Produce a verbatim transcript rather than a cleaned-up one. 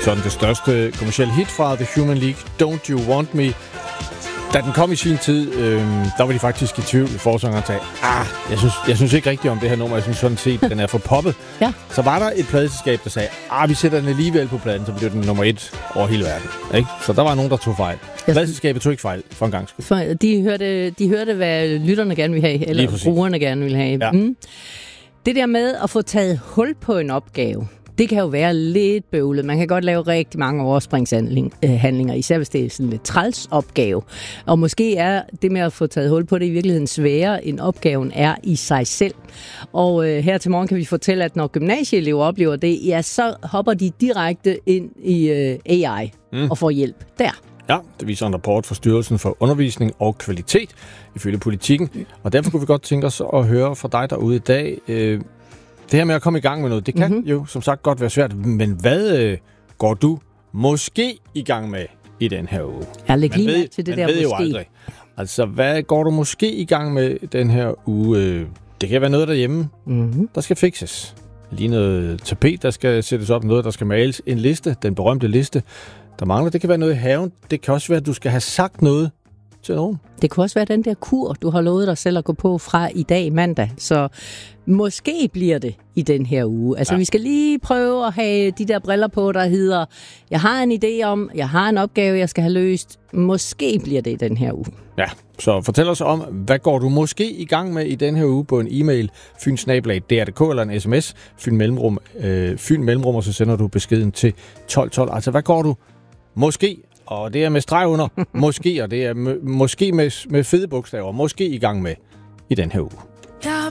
sådan det største kommercielle hit fra The Human League, Don't You Want Me. Da den kom i sin tid, øh, der var de faktisk i tvivl. Forsangeren sagde, ah, jeg synes, jeg synes ikke rigtigt om det her nummer. Jeg synes sådan set, den er for poppet. Ja. Så var der et pladeselskab, der sagde, ah, vi sætter den alligevel på pladen, så blev den nummer et over hele verden. Ikke? Så der var nogen, der tog fejl. Pladeselskabet tog ikke fejl for en gang skyld. For de hørte, de hørte, hvad lytterne gerne ville have, eller brugerne gerne ville have. Ja. Mm. Det der med at få taget hul på en opgave, det kan jo være lidt bøvlet. Man kan godt lave rigtig mange overspringshandlinger, især hvis det er sådan en træls opgave. Og måske er det med at få taget hul på det i virkeligheden sværere, end opgaven er i sig selv. Og øh, her til morgen kan vi fortælle, at når gymnasieelever oplever det, ja, så hopper de direkte ind i øh, A I mm. og får hjælp der. Ja, det viser en rapport fra Styrelsen for Undervisning og Kvalitet, ifølge Politikken. Og derfor kunne vi godt tænke os at høre fra dig derude i dag. Øh, det her med at komme i gang med noget, det kan mm-hmm. jo som sagt godt være svært. Men hvad øh, går du måske i gang med i den her uge? Jeg lægger lige med til det der ved måske. Jo aldrig. Altså, hvad går du måske i gang med den her uge? Øh, det kan være noget derhjemme, mm-hmm. der skal fikses. Lige noget tapet, der skal sættes op, noget, der skal males. En liste, den berømte liste, der mangler. Det kan være noget i haven. Det kan også være, at du skal have sagt noget til nogen. Det kunne også være den der kur, du har lovet dig selv at gå på fra i dag mandag. Så måske bliver det i den her uge. Altså, ja. Vi skal lige prøve at have de der briller på, der hedder, jeg har en idé om, jeg har en opgave, jeg skal have løst. Måske bliver det i den her uge. Ja, så fortæl os om, hvad går du måske i gang med i den her uge på en e-mail, fyn snabel-a d r punktum d k eller en sms, fyn mellemrum, øh, fyn mellemrum, og så sender du beskeden til tolv tolv. Altså, hvad går du måske, og det er med streg under, måske, og det er m- måske med, med fede bogstaver, måske i gang med i den her uge. Jeg